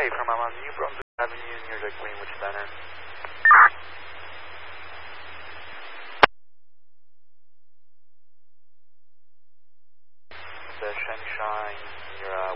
from I'm on New Brunswick Avenue near the Greenwich Center. The sunshine, your